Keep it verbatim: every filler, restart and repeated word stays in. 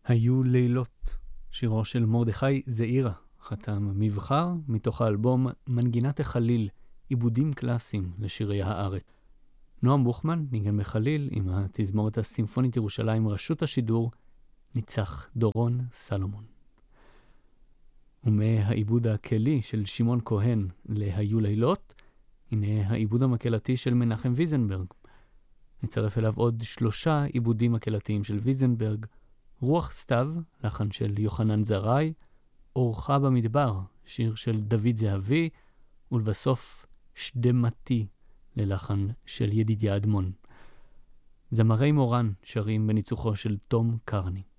היו לילות, שירו של מרדכי זעירא, חתם מבחר מתוך האלבום מנגינת החליל, עיבודים קלאסיים לשירי הארץ. נועם בוכמן ניגן בחליל עם התזמורת הסימפונית ירושלים רשות השידור, ניצח דורון סלומון. ומהעיבוד הכלי של שמעון כהן להיו לילות, הנה העיבוד המקלטי של מנחם ויזנברג. נצרף אליו עוד שלושה עיבודים מקלטיים של ויזנברג, רוח סתיו, לחן של יוחנן זרעי, אורחה במדבר, שיר של דוד זהבי, ולבסוף שדמתי, ללחן של ידידיה אדמון. זמרי מורן שרים בניצוחו של תום קרני.